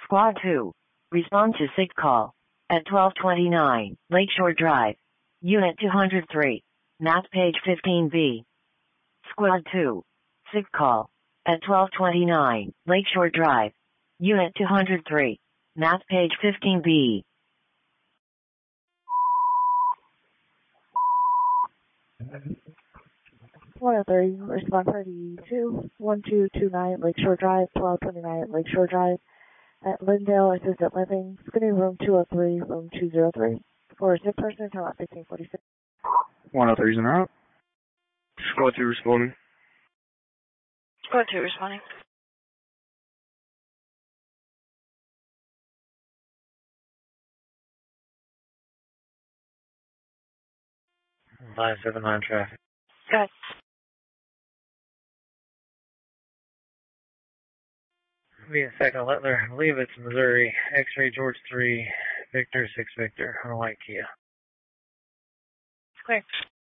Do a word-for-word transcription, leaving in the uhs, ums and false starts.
Squad two. Respond to SIG call. At twelve twenty-nine, Lakeshore Drive. Unit two hundred three. Map page fifteen B. Squad two. SIG call. At twelve twenty-nine, Lakeshore Drive. Unit two hundred three. Map page fifteen B. one oh three, respond party two, one two two nine Lakeshore Drive, twelve twenty-nine Lakeshore Drive, at Lindale Assisted Living, Skinny Room two oh three, Room two oh three. For sick person, time out fifteen forty-six. one oh three's en route. Squad two responding. Squad two responding. five seven nine traffic. Go ahead. Be a second Littler. I believe it's Missouri. X-ray George three, Victor six Victor on a white Kia. It's clear.